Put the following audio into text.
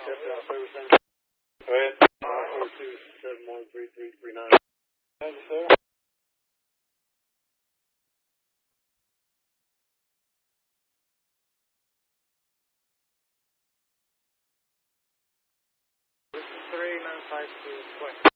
Service center. Go ahead. 427133339. Thank you, sir. This is 3952 Square.